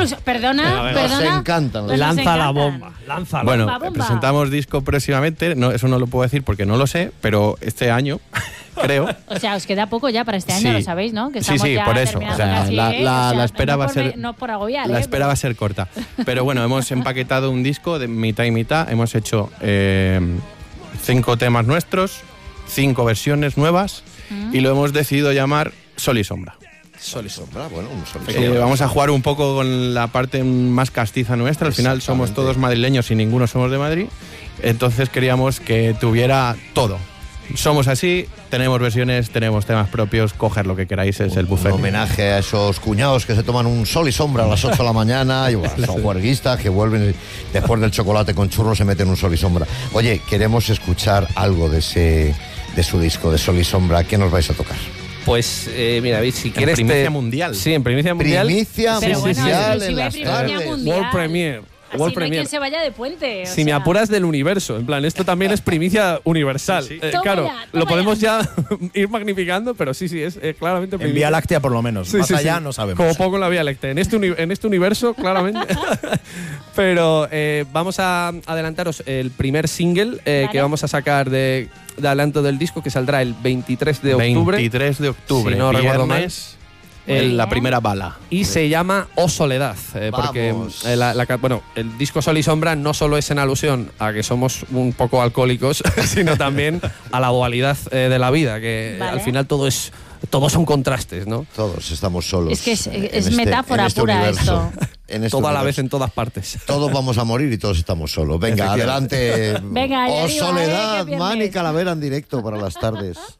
Pues perdona. Nos encantan. Pues Lanza la encantan. bomba, lánzala. Bueno, bomba. presentamos disco próximamente, no, eso no lo puedo decir porque no lo sé, pero este año, creo. O sea, os queda poco ya para este año, Sí. lo sabéis, ¿no? Que Sí, estamos ya por eso. terminando O sea, casi, la espera no va a por ser... no por agobiar, La espera va a ser corta. Pero bueno, hemos empaquetado un disco de mitad y mitad. Hemos hecho 5 temas nuestros, 5 versiones nuevas y lo hemos decidido llamar Sol y Sombra. Sol y sombra, bueno, un sol y sombra. Vamos a jugar un poco con la parte más castiza nuestra. Al final somos todos madrileños y ninguno somos de Madrid. Entonces queríamos que tuviera todo. Somos así, tenemos versiones, tenemos temas propios, coger lo que queráis, es el buffet. Un homenaje a esos cuñados que se toman un sol y sombra a las 8 de la mañana, y bueno, son juerguistas que vuelven después del chocolate con churros, se meten un sol y sombra. Oye, queremos escuchar algo de su disco, de Sol y Sombra. ¿Qué nos vais a tocar? Pues mira, David, si quieres... primicia mundial. Sí, en primicia mundial. Primicia Pero bueno, mundial exclusiva en de las primicia tardes. mundial. World Premiere. Así World no hay Premiere. quien se vaya de puente. Si me apuras del universo, en plan, esto también es primicia universal. Sí. Toma Claro, ya, toma lo podemos ya. ya ir magnificando, pero sí, es claramente En primicia. Vía Láctea, por lo menos. Sí, Más sí, allá sí. no sabemos. Como poco en la Vía Láctea. En este universo, claramente. Pero vamos a adelantaros el primer single Vale. que vamos a sacar de adelanto del disco, que saldrá el 23 de octubre. 23 de octubre, Si no recuerdo mal. viernes, Muy la bien. primera bala. Y se llama O Soledad, porque Vamos. bueno, el disco Sol y Sombra no solo es en alusión a que somos un poco alcohólicos, sino también a la dualidad de la vida, que Vale. al final todos son contrastes, ¿no? Todos estamos solos. Es que es en este- metáfora en este pura universo. esto. En este Toda la universo. vez en todas partes. Todos vamos a morir y todos estamos solos. Venga, adelante. Venga, ahí Oh, arriba, Soledad, que Mani viernes. Calavera en directo para las tardes.